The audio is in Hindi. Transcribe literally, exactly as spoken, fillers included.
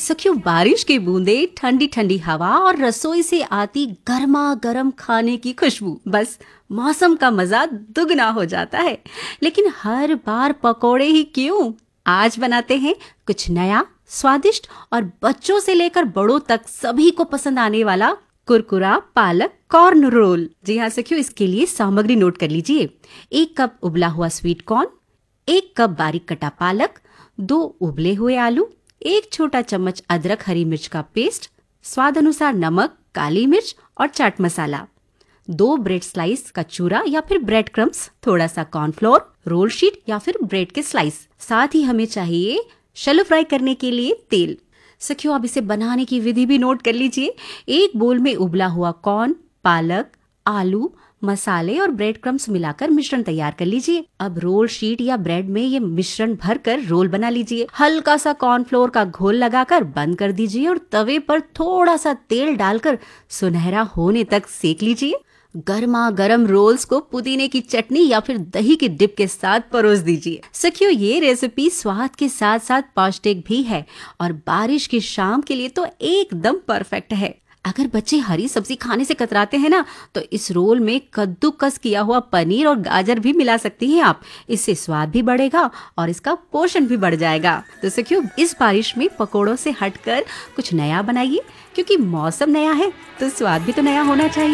सखियों, बारिश की बूंदे, ठंडी ठंडी हवा और रसोई से आती गर्मा गर्म खाने की खुशबू, बस मौसम का मजा दुगना हो जाता है। लेकिन हर बार पकोड़े ही क्यों? आज बनाते हैं कुछ नया, स्वादिष्ट और बच्चों से लेकर बड़ों तक सभी को पसंद आने वाला कुरकुरा पालक कॉर्न रोल। जी हाँ सखियों, इसके लिए सामग्री नोट कर लीजिए। एक कप उबला हुआ स्वीट कॉर्न, एक कप बारीक कटा पालक, दो उबले हुए आलू, एक छोटा चम्मच अदरक हरी मिर्च का पेस्ट, स्वाद अनुसार नमक, काली मिर्च और चाट मसाला, दो ब्रेड स्लाइस का चूरा या फिर ब्रेड क्रम्स, थोड़ा सा कॉर्नफ्लोर, रोल शीट या फिर ब्रेड के स्लाइस। साथ ही हमें चाहिए शैलो फ्राई करने के लिए तेल। सखियों, अब इसे बनाने की विधि भी नोट कर लीजिए। एक बोल में उबला हुआ कॉर्न, पालक, आलू, मसाले और ब्रेड क्रम्स मिलाकर मिश्रण तैयार कर लीजिए। अब रोल शीट या ब्रेड में ये मिश्रण भरकर रोल बना लीजिए। हल्का सा कॉर्नफ्लोर का घोल लगाकर बंद कर दीजिए और तवे पर थोड़ा सा तेल डालकर सुनहरा होने तक सेक लीजिए। गर्मा गर्म रोल्स को पुदीने की चटनी या फिर दही के डिप के साथ परोस दीजिए। सखियों, ये रेसिपी स्वाद के साथ साथ पौष्टिक भी है और बारिश की शाम के लिए तो एकदम परफेक्ट है। अगर बच्चे हरी सब्जी खाने से कतराते हैं ना, तो इस रोल में कद्दूकस किया हुआ पनीर और गाजर भी मिला सकती हैं आप। इससे स्वाद भी बढ़ेगा और इसका पोषण भी बढ़ जाएगा। तो सखियों, इस बारिश में पकोड़ों से हटकर कुछ नया बनाइए, क्योंकि मौसम नया है तो स्वाद भी तो नया होना चाहिए।